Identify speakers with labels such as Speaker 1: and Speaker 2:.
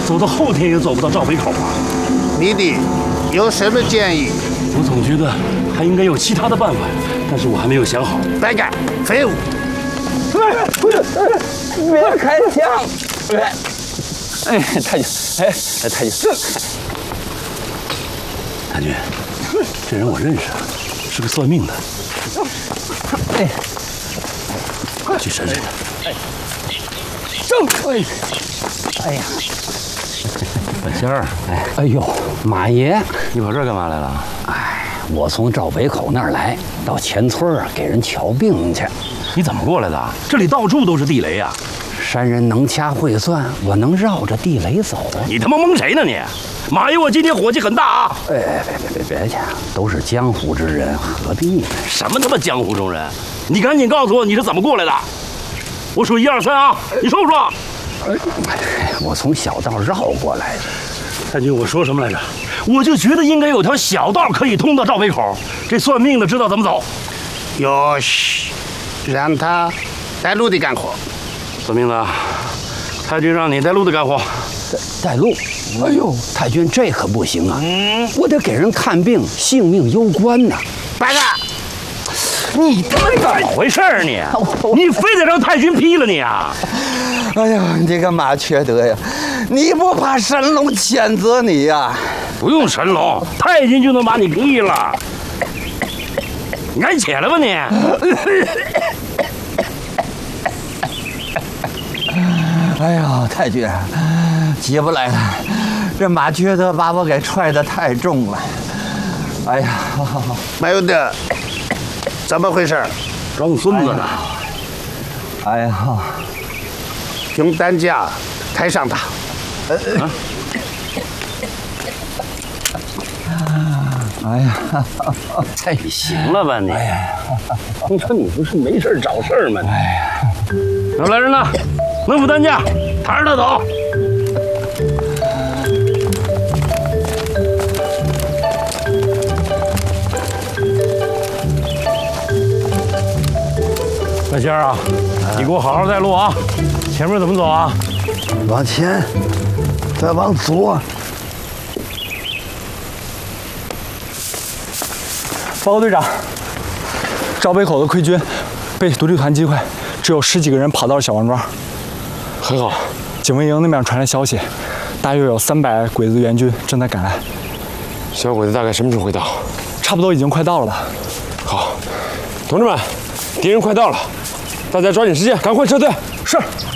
Speaker 1: 走到后天也走不到赵北口啊！
Speaker 2: 你的有什么建议？
Speaker 1: 我总觉得还应该有其他的办法，但是我还没有想好。
Speaker 2: 白干，废物！
Speaker 3: 别开枪！哎，太君，哎，太君，
Speaker 1: 太君，这人我认识，是个算命的。
Speaker 3: 哎，
Speaker 1: 去审审他。
Speaker 3: 正，哎呀，
Speaker 1: 半仙儿，
Speaker 3: 哎呦，马爷，
Speaker 1: 你跑这儿干嘛来了？
Speaker 3: 哎，我从赵北口那儿来，到前村啊给人瞧病去。
Speaker 1: 你怎么过来的？这里到处都是地雷呀！
Speaker 3: 山人能掐会算，我能绕着地雷走。
Speaker 1: 你他妈蒙谁呢你？马爷，我今天火气很大啊！
Speaker 3: 哎，别去，都是江湖之人，何必呢？
Speaker 1: 什么他妈江湖中人？你赶紧告诉我你是怎么过来的！我数1、2、3啊，你说不说？
Speaker 3: 我从小道绕过来的。
Speaker 1: 太君，我说什么来着？我就觉得应该有条小道可以通到赵北口，这算命的知道怎么走。
Speaker 2: 哟西，让他带路的干活。
Speaker 1: 算命的，太君让你带路的干活。
Speaker 3: 带路？哎呦，太君这可不行啊！我得给人看病，性命攸关呐。
Speaker 2: 白干！
Speaker 1: 你他妈怎么回事啊你？你非得让太君批了你啊？
Speaker 4: 哎呀，你个马缺德呀！你不怕神龙谴责你呀？
Speaker 1: 不用神龙，太君就能把你批了。你赶紧起来吧你！
Speaker 4: 哎呀，太君，起不来了，这马缺德把我给踹得太重了。哎呀，
Speaker 2: 马有德，怎么回事？
Speaker 1: 装孙子呢！
Speaker 4: 哎呀，
Speaker 2: 用担架抬上他。
Speaker 4: 哎呀，
Speaker 1: 哎，行了吧你？哎呀，当初你不是没事找事儿吗？哎呀，有来人了，能扶担架，抬着他走。半仙儿啊，你给我好好带路啊！前面怎么走啊？
Speaker 4: 往前，再往左。
Speaker 5: 报告队长，赵北口的溃军被独立团击溃，只有10几个人跑到了小王庄。
Speaker 1: 很好，
Speaker 5: 警卫营那边传来消息，大约有300鬼子援军正在赶来。
Speaker 6: 小鬼子大概什么时候会到？
Speaker 5: 差不多已经快到了吧？
Speaker 6: 好，同志们，敌人快到了，大家抓紧时间，赶快撤退。
Speaker 5: 是。